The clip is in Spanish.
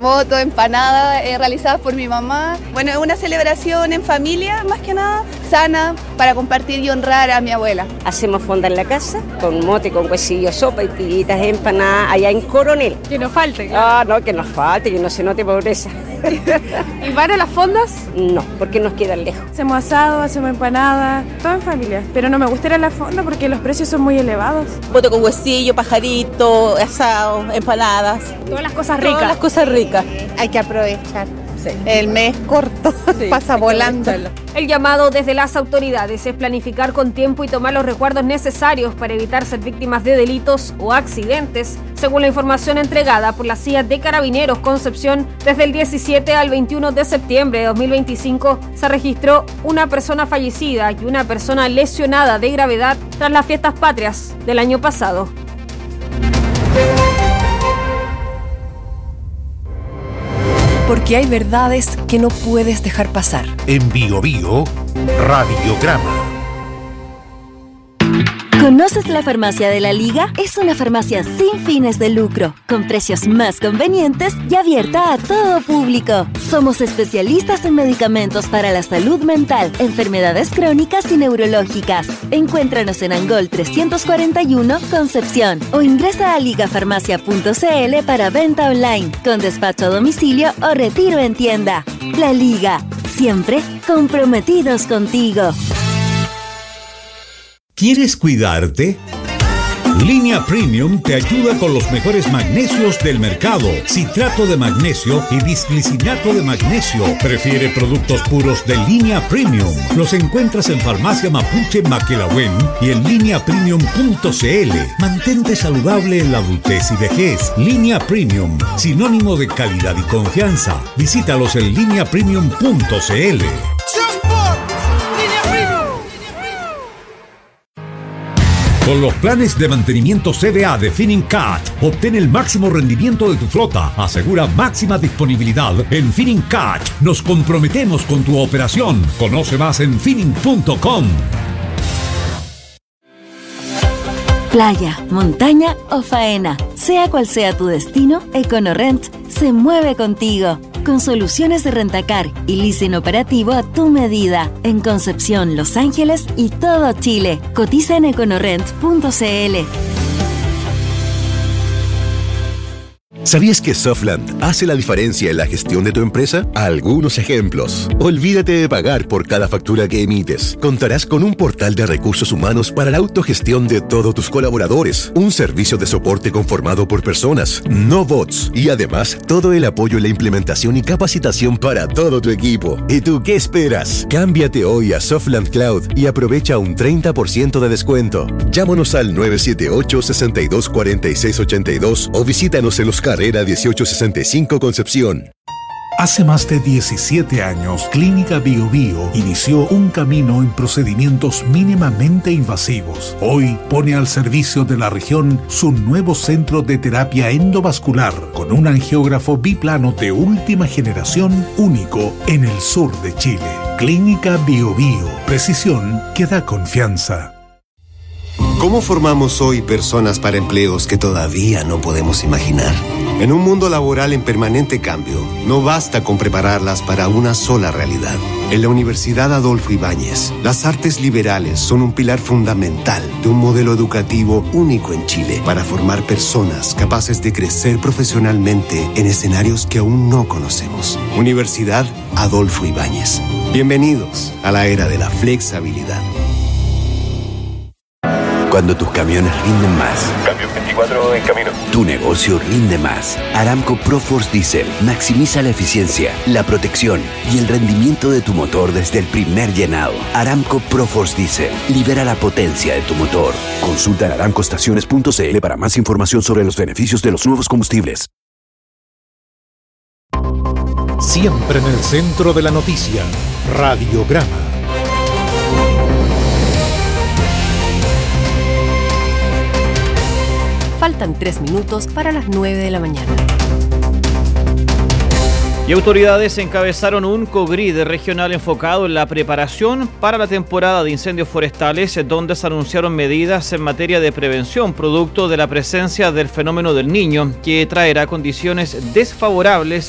terremoto, empanadas realizadas por mi mamá. Bueno, es una celebración en familia, más que nada, sana, para compartir y honrar a mi abuela. Hacemos fonda en la casa, con mote, con huesillo, sopa y tiritas, empanadas, allá en Coronel. Que no falte. No, que nos falte, que no se note pobreza. ¿Y van a las fondas? No, porque nos quedan lejos. Hacemos asado, hacemos empanadas, todo en familia. Pero no me gusta ir a la fonda porque los precios son muy elevados. Bote con huesillo, pajarito, asado, empanadas. Todas las cosas ricas. Todas las cosas ricas. Hay que aprovechar. Sí. El mes corto, sí, pasa volando. El llamado desde las autoridades es planificar con tiempo y tomar los resguardos necesarios para evitar ser víctimas de delitos o accidentes. Según la información entregada por la CIA de Carabineros Concepción, desde el 17 al 21 de septiembre de 2025 se registró una persona fallecida y una persona lesionada de gravedad tras las fiestas patrias del año pasado. Porque hay verdades que no puedes dejar pasar. En Bio Bio, Radiograma. ¿Conoces la Farmacia de la Liga? Es una farmacia sin fines de lucro, con precios más convenientes y abierta a todo público. Somos especialistas en medicamentos para la salud mental, enfermedades crónicas y neurológicas. Encuéntranos en Angol 341, Concepción, o ingresa a ligafarmacia.cl para venta online, con despacho a domicilio o retiro en tienda. La Liga, siempre comprometidos contigo. ¿Quieres cuidarte? Línea Premium te ayuda con los mejores magnesios del mercado. Citrato de magnesio y bisglicinato de magnesio. Prefiere productos puros de Línea Premium. Los encuentras en Farmacia Mapuche Maquelahuen y en lineapremium.cl. Mantente saludable en la adultez y vejez. Línea Premium, sinónimo de calidad y confianza. Visítalos en lineapremium.cl. Con los planes de mantenimiento CBA de Finincat, obtén el máximo rendimiento de tu flota. Asegura máxima disponibilidad en Finincat. Nos comprometemos con tu operación. Conoce más en Finin.com. Playa, montaña o faena, sea cual sea tu destino, EconoRent se mueve contigo. Con soluciones de rentacar y leasing operativo a tu medida. En Concepción, Los Ángeles y todo Chile. Cotiza en econorent.cl. ¿Sabías que Softland hace la diferencia en la gestión de tu empresa? Algunos ejemplos. Olvídate de pagar por cada factura que emites. Contarás con un portal de recursos humanos para la autogestión de todos tus colaboradores. Un servicio de soporte conformado por personas, no bots. Y además, todo el apoyo en la implementación y capacitación para todo tu equipo. ¿Y tú qué esperas? Cámbiate hoy a Softland Cloud y aprovecha un 30% de descuento. Llámanos al 978-624682 o visítanos en los Carrera 1865 Concepción. Hace más de 17 años, Clínica Bio Bio inició un camino en procedimientos mínimamente invasivos. Hoy pone al servicio de la región su nuevo centro de terapia endovascular con un angiógrafo biplano de última generación único en el sur de Chile. Clínica Bio Bio, precisión que da confianza. ¿Cómo formamos hoy personas para empleos que todavía no podemos imaginar? En un mundo laboral en permanente cambio, no basta con prepararlas para una sola realidad. En la Universidad Adolfo Ibáñez, las artes liberales son un pilar fundamental de un modelo educativo único en Chile para formar personas capaces de crecer profesionalmente en escenarios que aún no conocemos. Universidad Adolfo Ibáñez. Bienvenidos a la era de la flexibilidad. Cuando tus camiones rinden más. Cambio 24 en camino. Tu negocio rinde más. Aramco ProForce Diesel maximiza la eficiencia, la protección y el rendimiento de tu motor desde el primer llenado. Aramco ProForce Diesel libera la potencia de tu motor. Consulta en aramcoestaciones.cl para más información sobre los beneficios de los nuevos combustibles. Siempre en el centro de la noticia, Radiograma. Faltan 3 minutos para las 9 de la mañana. Y autoridades encabezaron un cogrid regional enfocado en la preparación para la temporada de incendios forestales, donde se anunciaron medidas en materia de prevención, producto de la presencia del fenómeno del Niño, que traerá condiciones desfavorables